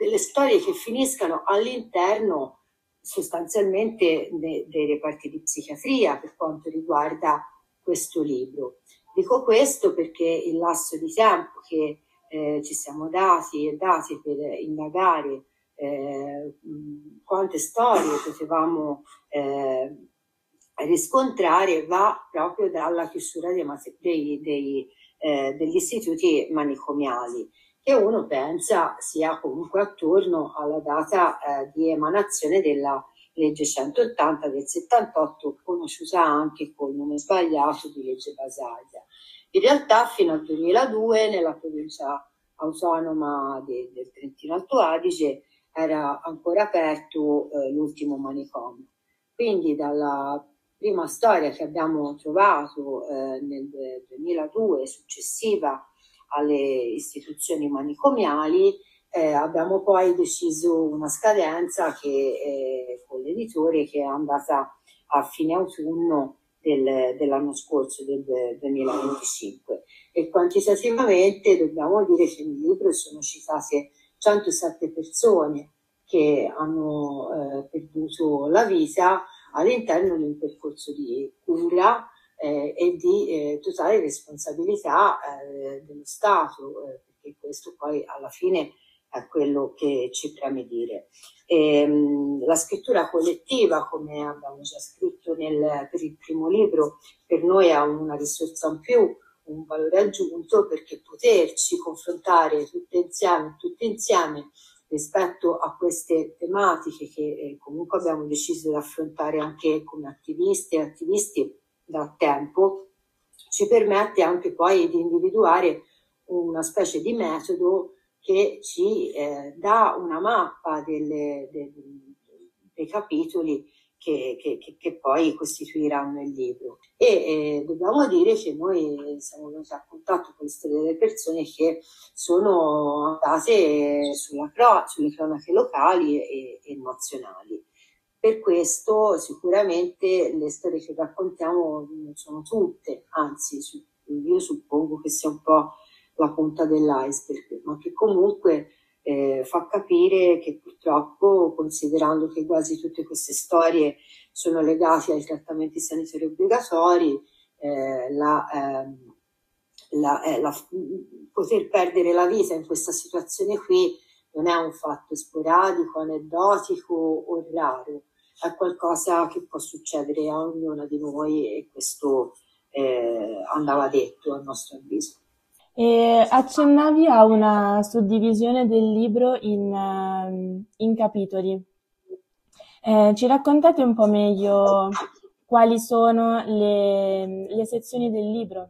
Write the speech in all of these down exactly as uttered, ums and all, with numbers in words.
delle storie che finiscano all'interno sostanzialmente de, dei reparti di psichiatria per quanto riguarda questo libro. Dico questo perché il lasso di tempo che eh, ci siamo dati e dati per indagare eh, quante storie potevamo eh, riscontrare va proprio dalla chiusura dei, dei, dei, eh, degli istituti manicomiali, che uno pensa sia comunque attorno alla data eh, di emanazione della legge centottanta del settantotto, conosciuta anche col nome sbagliato di legge Basaglia. In realtà fino al duemiladue nella provincia autonoma de, del Trentino Alto Adige era ancora aperto eh, l'ultimo manicomio. Quindi dalla prima storia che abbiamo trovato eh, nel duemiladue, successiva alle istituzioni manicomiali, eh, abbiamo poi deciso una scadenza che eh, con l'editore che è andata a fine autunno del, dell'anno scorso, del duemilaventicinque. E quantitativamente dobbiamo dire che nel libro sono citate centosette persone che hanno eh, perduto la vita all'interno di un percorso di cura eh, e di eh, totale responsabilità eh, dello Stato, eh, perché questo poi alla fine è quello che ci preme dire. E, mh, la scrittura collettiva, come abbiamo già scritto nel, per il primo libro, per noi è una risorsa in più, un valore aggiunto, perché poterci confrontare tutte insieme, tutti insieme rispetto a queste tematiche che eh, comunque abbiamo deciso di affrontare anche come attiviste e attivisti da tempo, ci permette anche poi di individuare una specie di metodo che ci eh, dà una mappa delle, de, dei capitoli che, che, che poi costituiranno il libro. E eh, dobbiamo dire che noi siamo venuti a contatto con le storie delle persone che sono andate sulla cro- sulle cronache locali e, e nazionali. Per questo sicuramente le storie che raccontiamo non sono tutte, anzi io suppongo che sia un po' la punta dell'iceberg, ma che comunque eh, fa capire che purtroppo, considerando che quasi tutte queste storie sono legate ai trattamenti sanitari obbligatori, eh, la, eh, la, eh, la, poter perdere la vita in questa situazione qui non è un fatto sporadico, aneddotico o raro, è qualcosa che può succedere a ognuna di noi e questo eh, andava detto a nostro avviso. E accennavi a una suddivisione del libro in, in capitoli. Eh, ci raccontate un po' meglio quali sono le, le sezioni del libro?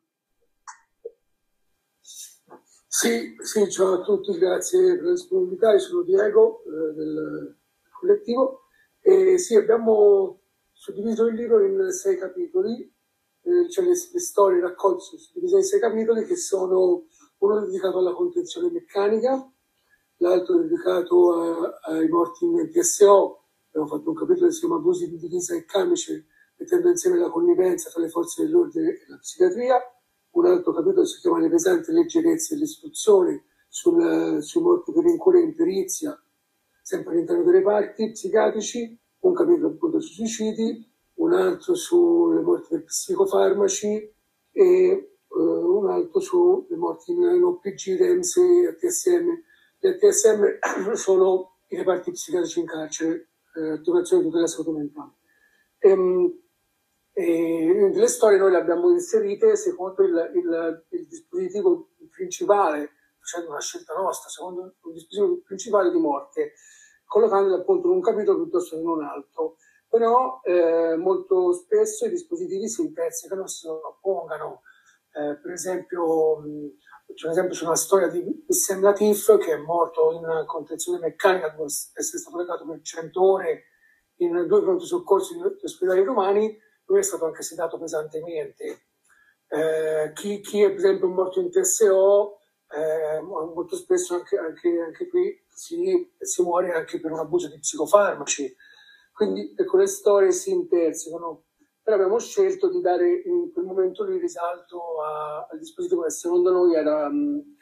Sì, sì, ciao a tutti, grazie per la disponibilità. Io sono Diego eh, del collettivo e sì, abbiamo suddiviso il libro in sei capitoli. Cioè le, le storie raccolte sono suddivise in sei capitoli che sono uno dedicato alla contenzione meccanica, l'altro dedicato a, ai morti in T S O. Abbiamo fatto un capitolo che si chiama Abusi di divisa e camice, mettendo insieme la connivenza tra le forze dell'ordine e la psichiatria. Un altro capitolo si chiama Le pesanti leggerezze dell'istruzione sul, sui morti per incura e imperizia, sempre all'interno dei reparti psichiatrici. Un capitolo appunto sui suicidi, un altro sulle morti per psicofarmaci e uh, un altro sulle morti in O P G, REMS e A T S M. Gli A T S M sono i reparti psichiatrici in carcere, eh, attivazione di tutela salute mentale. E, e le storie noi le abbiamo inserite secondo il, il, il dispositivo principale, facendo una scelta nostra, secondo il dispositivo principale di morte, collocandole appunto in un capitolo piuttosto che in un altro. Però eh, molto spesso i dispositivi si intersecano, si sovrappongano. Eh, per esempio, c'è un esempio su una storia di Issam Latif che è morto in contenzione meccanica dopo essere stato legato per cento ore in due pronti soccorsi di ospedali romani, dove è stato anche sedato pesantemente. Eh, chi, chi è per esempio morto in T S O, eh, molto spesso anche, anche, anche qui si, si muore anche per un abuso di psicofarmaci. Quindi ecco, le storie si intersecano, però abbiamo scelto di dare in quel momento lì risalto a, al dispositivo che secondo noi era,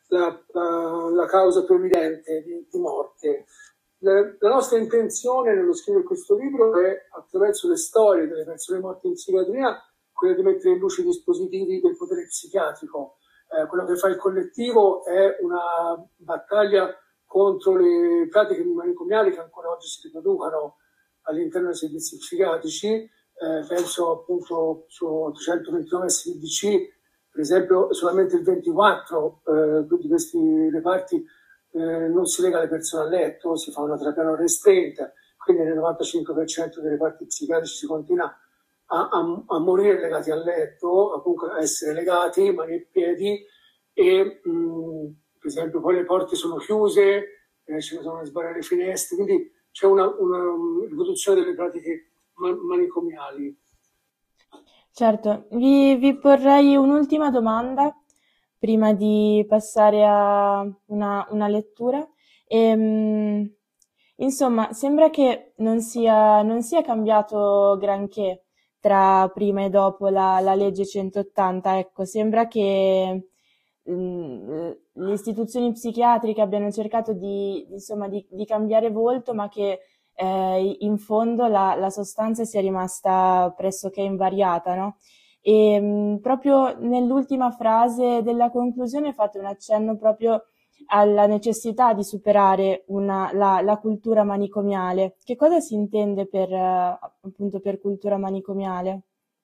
la, la, la causa più evidente di, di morte. La, la nostra intenzione nello scrivere questo libro è, attraverso le storie delle persone morte in psichiatria, quella di mettere in luce i dispositivi del potere psichiatrico. Eh, quello che fa il collettivo è una battaglia contro le pratiche manicomiali che ancora oggi si riproducono all'interno dei servizi psichiatrici. Eh, penso appunto su ottocentoventinove S D C, per esempio, solamente il ventiquattro eh, di questi reparti eh, non si lega le persone a letto, si fa una terapia non restraint, quindi nel novantacinque per cento dei reparti psichiatrici si continua a, a, a morire legati al letto, a comunque a essere legati, mani e piedi, e mh, per esempio poi le porte sono chiuse, eh, ce ne sono sbarre le finestre, quindi c'è una, una riproduzione delle pratiche man- manicomiali. Certo, vi, vi porrei un'ultima domanda prima di passare a una, una lettura. Ehm, insomma, sembra che non sia, non sia cambiato granché tra prima e dopo la, la legge centottanta. Ecco, sembra che mm, le istituzioni psichiatriche abbiano cercato di, insomma, di, di cambiare volto, ma che eh, in fondo la, la sostanza sia rimasta pressoché invariata, no? E mh, proprio nell'ultima frase della conclusione fate un accenno proprio alla necessità di superare una, la, la cultura manicomiale. Che cosa si intende per, eh, appunto, per cultura manicomiale?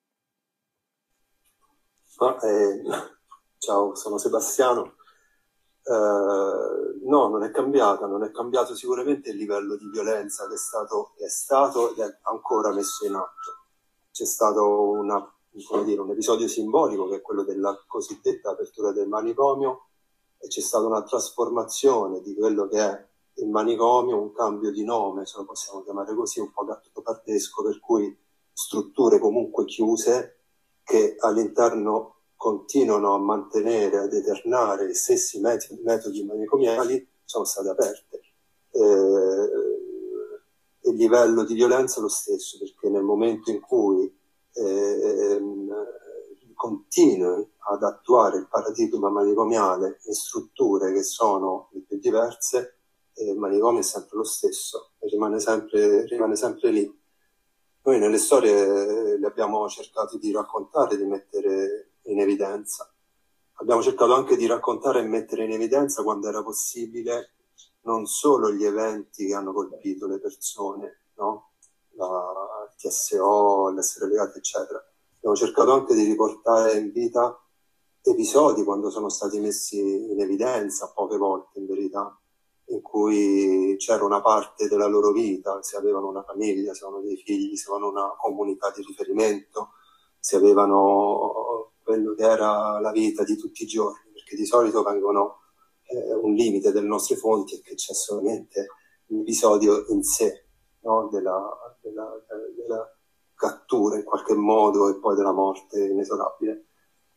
Ah, eh, ciao, sono Sebastiano. Eh, no, non è cambiata, non è cambiato sicuramente il livello di violenza che è stato, che è stato ed è ancora messo in atto. C'è stato una, come dire, un episodio simbolico che è quello della cosiddetta apertura del manicomio, e c'è stata una trasformazione di quello che è il manicomio, un cambio di nome, se lo possiamo chiamare così, un po' gattopardesco, per cui strutture comunque chiuse che all'interno continuano a mantenere, ad eternare gli stessi metodi, metodi manicomiali, sono state aperte. Eh, il livello di violenza è lo stesso, perché nel momento in cui eh, continui ad attuare il paradigma manicomiale in strutture che sono le più diverse, eh, il manicomio è sempre lo stesso, e rimane sempre, rimane sempre lì. Noi nelle storie le abbiamo cercato di raccontare, di mettere in evidenza. Abbiamo cercato anche di raccontare e mettere in evidenza, quando era possibile, non solo gli eventi che hanno colpito le persone, no? La T S O, l'essere legati, eccetera. Abbiamo cercato anche di riportare in vita episodi, quando sono stati messi in evidenza, poche volte in verità, in cui c'era una parte della loro vita, se avevano una famiglia, se avevano dei figli, se avevano una comunità di riferimento, se avevano quello che era la vita di tutti i giorni, perché di solito vengono eh, un limite delle nostre fonti è che c'è solamente l'episodio in sé, no? della, della, della cattura in qualche modo e poi della morte inesorabile.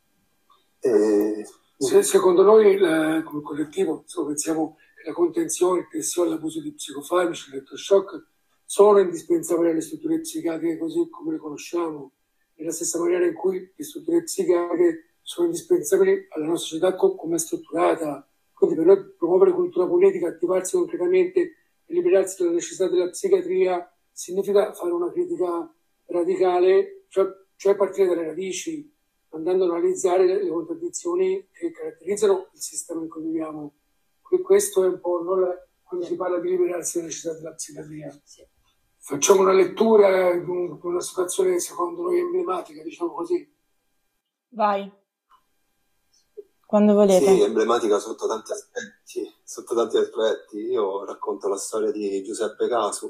E... Se, secondo noi, il, come collettivo, insomma, pensiamo che la contenzione, il T S O e l'abuso di psicofarmaci, l'elettroshock, sono indispensabili alle strutture psichiatriche così come le conosciamo, nella stessa maniera in cui le strutture psichiatriche sono indispensabili alla nostra società come è strutturata. Quindi per noi promuovere cultura politica, attivarsi concretamente e liberarsi dalla necessità della psichiatria significa fare una critica radicale, cioè, cioè partire dalle radici, andando ad analizzare le, le contraddizioni che caratterizzano il sistema in cui viviamo. Questo è un po' no, la, quando si parla di liberarsi dalla necessità della psichiatria. Sì. Facciamo una lettura di un, una situazione secondo noi emblematica, diciamo così. Vai. Quando volete. Sì, emblematica sotto tanti aspetti, sotto tanti aspetti. Io racconto la storia di Giuseppe Casu.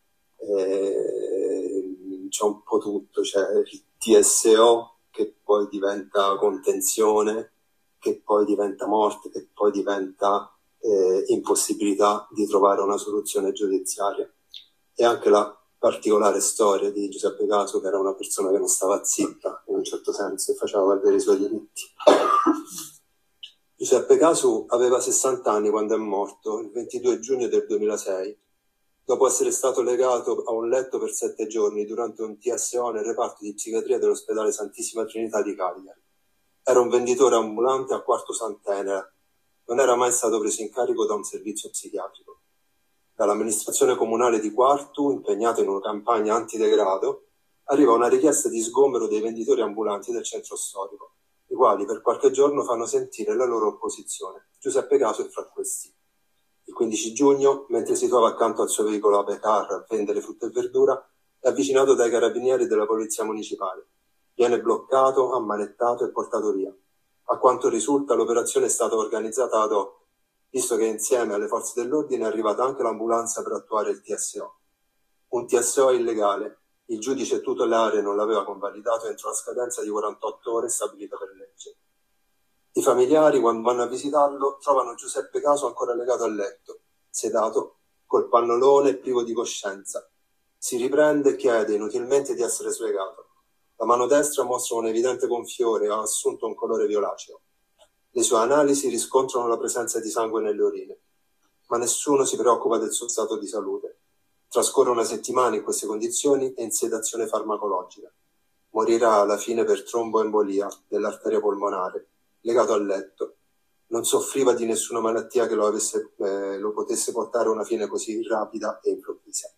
Eh, c'è un po' tutto, c'è il T S O che poi diventa contenzione, che poi diventa morte, che poi diventa eh, impossibilità di trovare una soluzione giudiziaria. E anche la particolare storia di Giuseppe Casu, che era una persona che non stava zitta, in un certo senso, e faceva valere i suoi diritti. Giuseppe Casu aveva sessanta anni quando è morto, il ventidue giugno del duemilasei, dopo essere stato legato a un letto per sette giorni durante un T S O nel reparto di psichiatria dell'ospedale Santissima Trinità di Cagliari. Era un venditore ambulante a Quarto Sant'Enera, non era mai stato preso in carico da un servizio psichiatrico. Dall'amministrazione comunale di Quartu, impegnata in una campagna antidegrado, arriva una richiesta di sgombero dei venditori ambulanti del centro storico, i quali per qualche giorno fanno sentire la loro opposizione. Giuseppe Caso è fra questi. Il quindici giugno, mentre si trova accanto al suo veicolo Apecar a vendere frutta e verdura, è avvicinato dai carabinieri della polizia municipale. Viene bloccato, ammanettato e portato via. A quanto risulta, l'operazione è stata organizzata ad hoc, visto che insieme alle forze dell'ordine è arrivata anche l'ambulanza per attuare il T S O. Un T S O illegale. Il giudice tutelare non l'aveva convalidato entro la scadenza di quarantotto ore stabilita per legge. I familiari, quando vanno a visitarlo, trovano Giuseppe Caso ancora legato al letto, sedato, col pannolone e privo di coscienza. Si riprende e chiede inutilmente di essere slegato. La mano destra mostra un evidente gonfiore e ha assunto un colore violaceo. Le sue analisi riscontrano la presenza di sangue nelle urine, ma nessuno si preoccupa del suo stato di salute. Trascorre una settimana in queste condizioni e in sedazione farmacologica. Morirà alla fine per tromboembolia dell'arteria polmonare, legato al letto. Non soffriva di nessuna malattia che lo, avesse, eh, lo potesse portare a una fine così rapida e improvvisa.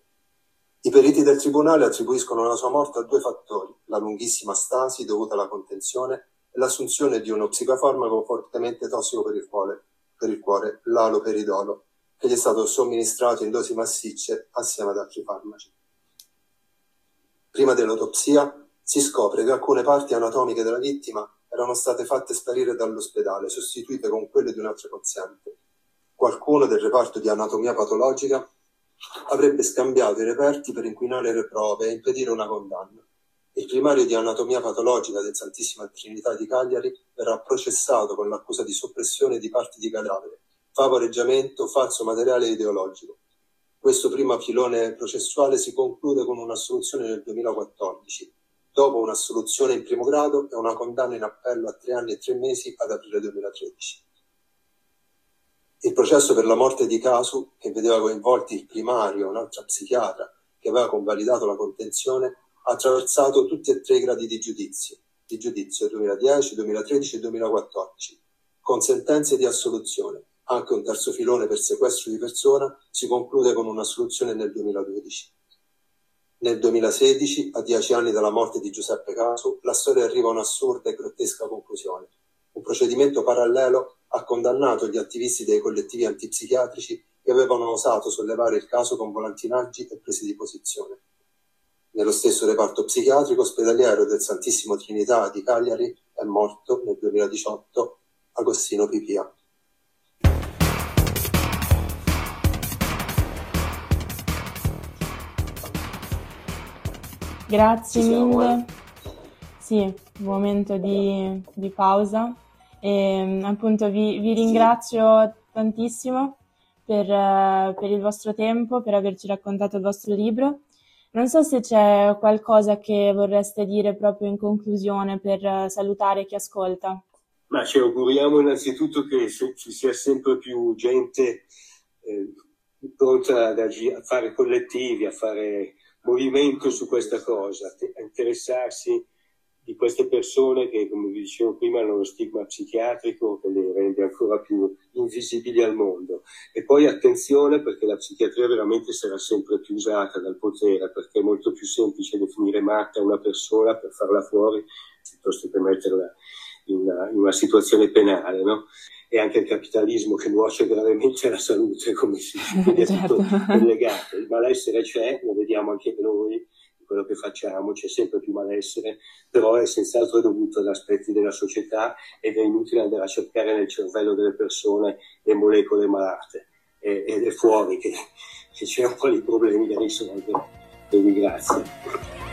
I periti del tribunale attribuiscono la sua morte a due fattori: la lunghissima stasi dovuta alla contenzione e l'assunzione di uno psicofarmaco fortemente tossico per il cuore, per il cuore l'aloperidolo, che gli è stato somministrato in dosi massicce assieme ad altri farmaci. Prima dell'autopsia si scopre che alcune parti anatomiche della vittima erano state fatte sparire dall'ospedale, sostituite con quelle di un altro paziente. Qualcuno del reparto di anatomia patologica avrebbe scambiato i reperti per inquinare le prove e impedire una condanna. Il primario di anatomia patologica del Santissima Trinità di Cagliari verrà processato con l'accusa di soppressione di parti di cadavere, favoreggiamento, falso materiale ideologico. Questo primo filone processuale si conclude con un'assoluzione nel duemilaquattordici, dopo un'assoluzione in primo grado e una condanna in appello a tre anni e tre mesi ad aprile duemilatredici. Il processo per la morte di Casu, che vedeva coinvolti il primario e un'altra psichiatra che aveva convalidato la contenzione, ha attraversato tutti e tre i gradi di giudizio, di giudizio duemiladieci, duemilatredici e duemilaquattordici, con sentenze di assoluzione. Anche un terzo filone per sequestro di persona si conclude con un'assoluzione nel duemiladodici. Nel duemilasedici, a dieci anni dalla morte di Giuseppe Casu, la storia arriva a un'assurda e grottesca conclusione. Un procedimento parallelo ha condannato gli attivisti dei collettivi antipsichiatrici che avevano osato sollevare il caso con volantinaggi e prese di posizione. Nello stesso reparto psichiatrico ospedaliero del Santissimo Trinità di Cagliari è morto nel duemiladiciotto Agostino Pipia. Grazie Ci siamo, mille. eh? Sì, un momento di, di pausa. E, appunto vi, vi ringrazio tantissimo per, eh, per il vostro tempo, per averci raccontato il vostro libro. Non so se c'è qualcosa che vorreste dire proprio in conclusione per eh, salutare chi ascolta. Ma ci auguriamo innanzitutto che ci sia sempre più gente eh, pronta ad agi- a fare collettivi, a fare movimento su questa cosa, a interessarsi di queste persone che, come vi dicevo prima, hanno lo stigma psichiatrico che le rende ancora più invisibili al mondo. E poi attenzione, perché la psichiatria veramente sarà sempre più usata dal potere, perché è molto più semplice definire matta una persona per farla fuori piuttosto che metterla in una, in una situazione penale, no? E anche il capitalismo che nuoce gravemente alla salute, come si vede, Certo. tutto collegato. Il malessere c'è, lo vediamo anche noi, quello che facciamo, c'è sempre più malessere, però è senz'altro dovuto ad aspetti della società ed è inutile andare a cercare nel cervello delle persone le molecole malate, e, ed è fuori che, che c'è un po' di problemi da risolvere. Quindi grazie.